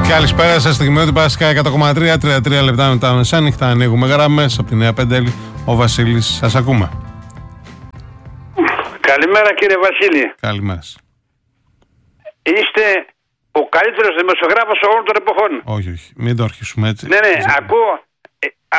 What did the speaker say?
Καλησπέρα σας, στη Μειώτη Πάσικα 100,3, 33 λεπτά μετά μεσάνυχτα. Ανοίγουμε γραμμές από τη Νέα Πεντέλη. Ο Βασίλης, σας ακούμε. Καλημέρα κύριε Βασίλη. Καλημέρα. Είστε ο καλύτερος δημοσιογράφος όλων των εποχών. Όχι, μην το αρχίσουμε έτσι. Ναι, ακούω